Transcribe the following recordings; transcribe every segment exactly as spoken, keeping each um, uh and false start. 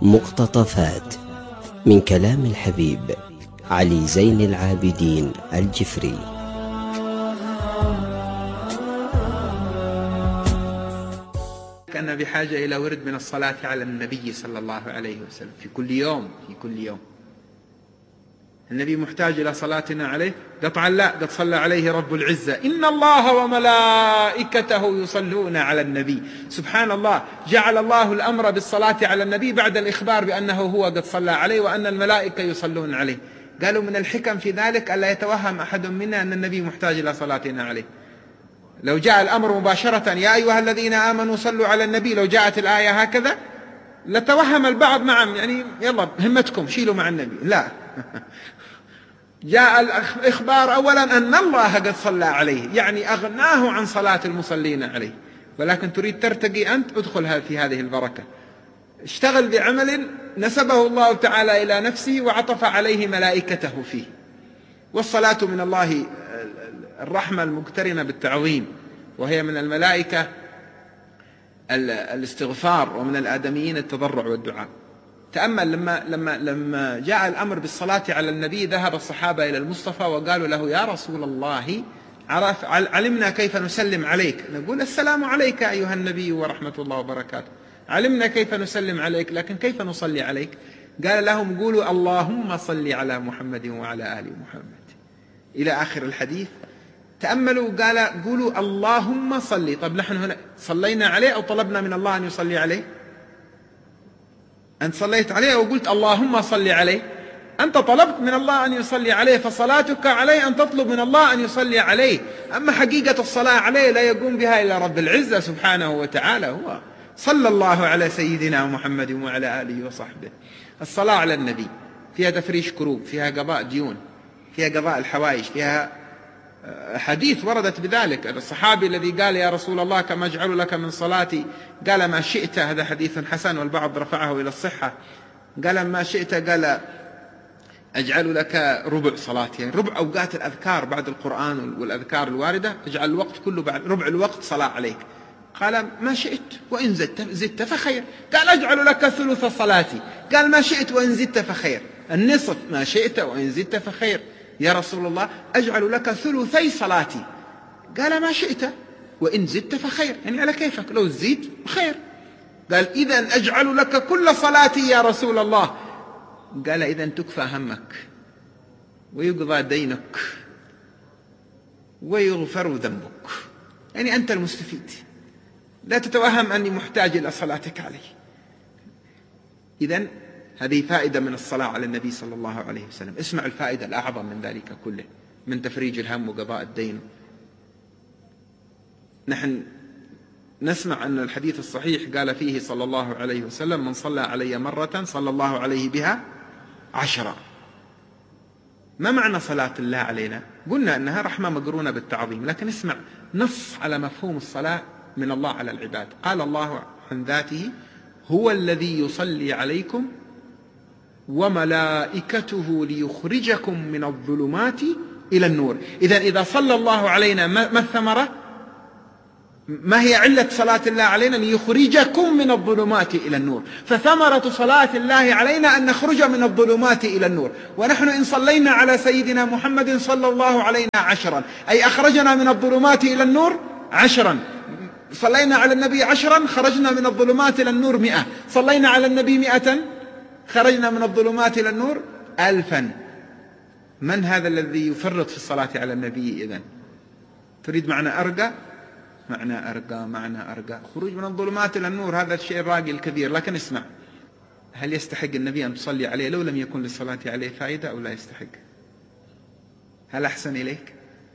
مقتطفات من كلام الحبيب علي زين العابدين الجفري. كان بحاجة إلى ورد من الصلاة على النبي صلى الله عليه وسلم في كل يوم في كل يوم. النبي محتاج إلى صلاتنا عليه؟ قطعا لا، قد صلى عليه رب العزة: إن الله وملائكته يصلون على النبي. سبحان الله، جعل الله الأمر بالصلاة على النبي بعد الإخبار بأنه هو قد صلى عليه وأن الملائكة يصلون عليه. قالوا من الحكم في ذلك ألا يتوهم أحد منا أن النبي محتاج إلى صلاتنا عليه. لو جاء الأمر مباشرة: يا أيها الذين آمنوا صلوا على النبي، لو جاءت الآية هكذا لتوهم البعض: نعم يعني يلا همتكم شيلوا مع النبي. لا جاء الإخبار أولا أن الله قد صلى عليه، يعني أغناه عن صلاة المصلين عليه. ولكن تريد ترتقي أنت، ادخل في هذه البركة، اشتغل بعمل نسبه الله تعالى إلى نفسه وعطف عليه ملائكته فيه. والصلاة من الله الرحمة المقترنة بالتعظيم، وهي من الملائكة الاستغفار، ومن الآدميين التضرع والدعاء. تأمل لما لما لما جاء الأمر بالصلاة على النبي، ذهب الصحابة إلى المصطفى وقالوا له: يا رسول الله، عرف علمنا كيف نسلم عليك. نقول: السلام عليك أيها النبي ورحمة الله وبركاته. علمنا كيف نسلم عليك، لكن كيف نصلي عليك؟ قال لهم: قولوا اللهم صل على محمد وعلى آل محمد، إلى آخر الحديث. تأملوا، قال: قولوا اللهم صل. طب نحن هنا صلينا عليه أو طلبنا من الله أن يصلي عليه؟ أنت صليت عليه أو قلت اللهم صل عليه؟ أنت طلبت من الله أن يصلي عليه، فصلاتك عليه أن تطلب من الله أن يصلي عليه. أما حقيقة الصلاة عليه لا يقوم بها إلا رب العزة سبحانه وتعالى. هو صلى الله على سيدنا محمد وعلى آله وصحبه. الصلاة على النبي فيها تفريش كروب، فيها قضاء ديون، فيها قضاء الحوائج، فيها حديث وردت بذلك. الصحابي الذي قال: يا رسول الله، كما أجعل لك من صلاتي؟ قال: ما شئت. هذا حديث حسن، والبعض رفعه إلى الصحة. قال: ما شئت؟ قال: أجعل لك ربع صلاتي، يعني ربع أوقات الأذكار بعد القرآن والأذكار الواردة، اجعل الوقت كله بعد ربع الوقت صلاة عليك. قال: ما شئت، وإن زدت زدت فخير. قال: أجعل لك ثلث صلاتي. قال: ما شئت، وإن زدت فخير. النصف. ما شئت، وإن زدت فخير. يا رسول الله، أجعل لك ثلثي صلاتي. قال: ما شئت، وإن زدت فخير، يعني على كيفك، لو زيد خير. قال: إذن أجعل لك كل صلاتي يا رسول الله. قال: إذن تكفى همك ويقضى دينك ويغفر ذنبك، يعني أنت المستفيد، لا تتوهم أني محتاج إلى صلاتك عليه. إذن هذه فائدة من الصلاة على النبي صلى الله عليه وسلم. اسمع الفائدة الأعظم من ذلك كله، من تفريج الهم وقضاء الدين. نحن نسمع أن الحديث الصحيح قال فيه صلى الله عليه وسلم: من صلى علي مرة صلى الله عليه بها عشرة. ما معنى صلاة الله علينا؟ قلنا أنها رحمة مقرونة بالتعظيم، لكن اسمع نص على مفهوم الصلاة من الله على العباد. قال الله عن ذاته: هو الذي يصلي عليكم وملائكته ليخرجكم من الظلمات إلى النور. إذا إذا صلى الله علينا، ما الثمرة؟ ما هي علة صلاة الله علينا؟ ليخرجكم من الظلمات إلى النور. فثمرة صلاة الله علينا أن نخرج من الظلمات إلى النور. ونحن إن صلينا على سيدنا محمد صلى الله علينا عشرا، أي أخرجنا من الظلمات إلى النور عشرا. صلينا على النبي عشرا، خرجنا من الظلمات إلى النور مئة. صلينا على النبي مئة، خرجنا من الظلمات إلى النور ألفا. من هذا الذي يفرط في الصلاة على النبي؟ إذن تريد معنى أرقى؟ معنى أرقى، معنى أرقى. خروج من الظلمات إلى النور هذا الشيء الراقي الكبير. لكن اسمع، هل يستحق النبي أن تصلي عليه لو لم يكن للصلاة عليه فائدة أو لا يستحق؟ هل أحسن إليك؟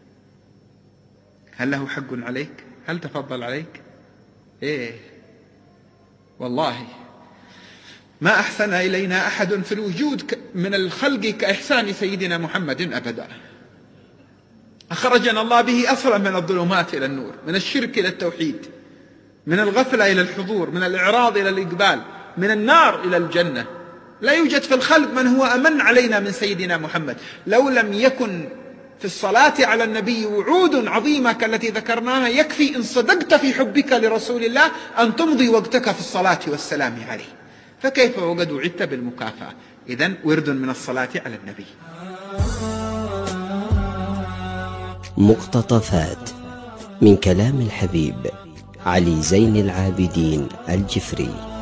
هل له حق عليك؟ هل تفضل عليك؟ إيه والله ما أحسن إلينا أحد في الوجود من الخلق كإحسان سيدنا محمد أبدا. أخرجنا الله به أصلا من الظلمات إلى النور، من الشرك إلى التوحيد، من الغفلة إلى الحضور، من الإعراض إلى الإقبال، من النار إلى الجنة. لا يوجد في الخلق من هو أمن علينا من سيدنا محمد. لو لم يكن في الصلاة على النبي وعود عظيمة كالتي ذكرناها، يكفي إن صدقت في حبك لرسول الله أن تمضي وقتك في الصلاة والسلام عليه. فكيف وقد وعدت بالمكافأة؟ إذن ورد من الصلاة على النبي. مقتطفات من كلام الحبيب علي زين العابدين الجفري.